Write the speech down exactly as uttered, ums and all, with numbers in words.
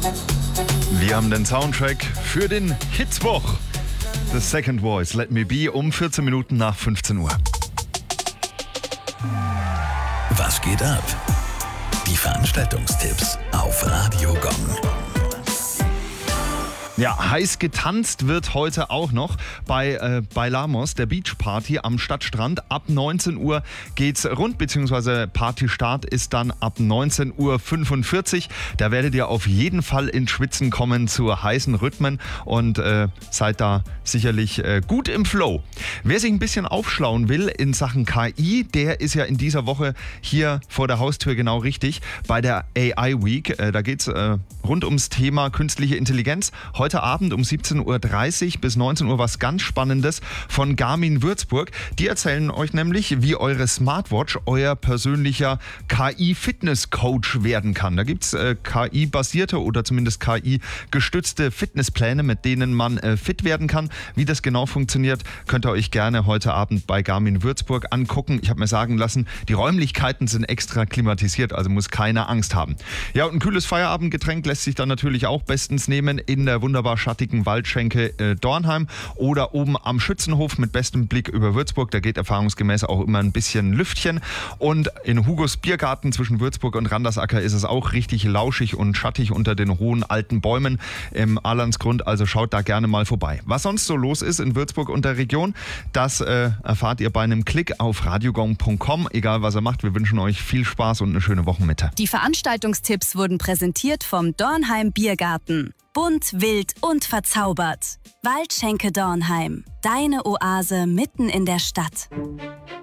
Wir haben den Soundtrack für den Hitzwoch. The Second Voice, Let Me Be, um vierzehn Minuten nach fünfzehn Uhr. Was geht ab? Die Veranstaltungstipps auf Radio Gong. Ja, heiß getanzt wird heute auch noch bei äh, Bailamos, der Beachparty am Stadtstrand. Ab neunzehn Uhr geht's rund, beziehungsweise Partystart ist dann ab neunzehn Uhr fünfundvierzig. Da werdet ihr auf jeden Fall ins Schwitzen kommen zu heißen Rhythmen und äh, seid da sicherlich äh, gut im Flow. Wer sich ein bisschen aufschlauen will in Sachen K I, der ist ja in dieser Woche hier vor der Haustür genau richtig bei der A I Week. Äh, da geht's äh, rund ums Thema künstliche Intelligenz. Heute Abend um siebzehn Uhr dreißig bis neunzehn Uhr was ganz Spannendes von Garmin Würzburg. Die erzählen euch nämlich, wie eure Smartwatch euer persönlicher K I-Fitness-Coach werden kann. Da gibt es äh, K I-basierte oder zumindest K I-gestützte Fitnesspläne, mit denen man äh, fit werden kann. Wie das genau funktioniert, könnt ihr euch gerne heute Abend bei Garmin Würzburg angucken. Ich habe mir sagen lassen, die Räumlichkeiten sind extra klimatisiert, also muss keiner Angst haben. Ja, und ein kühles Feierabendgetränk lässt sich dann natürlich auch bestens nehmen in der wunderbaren wunderbar schattigen Waldschenke äh, Dornheim oder oben am Schützenhof mit bestem Blick über Würzburg. Da geht erfahrungsgemäß auch immer ein bisschen Lüftchen. Und in Hugos Biergarten zwischen Würzburg und Randersacker ist es auch richtig lauschig und schattig unter den hohen alten Bäumen im Arlandsgrund. Also schaut da gerne mal vorbei. Was sonst so los ist in Würzburg und der Region, das äh, erfahrt ihr bei einem Klick auf radiogong punkt com. Egal was ihr macht, wir wünschen euch viel Spaß und eine schöne Wochenmitte. Die Veranstaltungstipps wurden präsentiert vom Dornheim Biergarten. Bunt, wild und verzaubert. Waldschenke Dornheim. Deine Oase mitten in der Stadt.